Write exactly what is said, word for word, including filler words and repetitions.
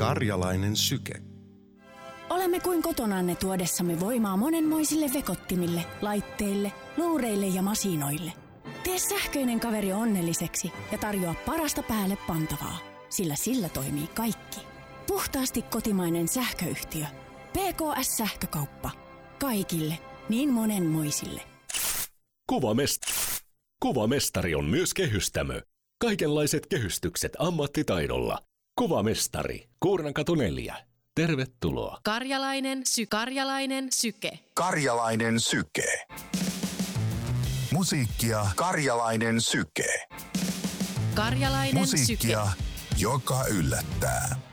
Karjalainen syke. Olemme kuin kotonanne tuodessamme voimaa monenmoisille vekottimille, laitteille, luureille ja masinoille. Tee sähköinen kaveri onnelliseksi ja tarjoa parasta päälle pantavaa, sillä sillä toimii kaikki. Puhtaasti kotimainen sähköyhtiö. P K S-sähkökauppa. Kaikille, niin monenmoisille. Kuvamest... Kuvamestari on myös kehystämö. Kaikenlaiset kehystykset ammattitaidolla. Kuvamestari, Kuurnankatu neljä. Tervetuloa. Karjalainen, sy, Karjalainen syke. Karjalainen syke. Musiikkia Karjalainen syke. Karjalainen Musiikkia, syke. joka yllättää.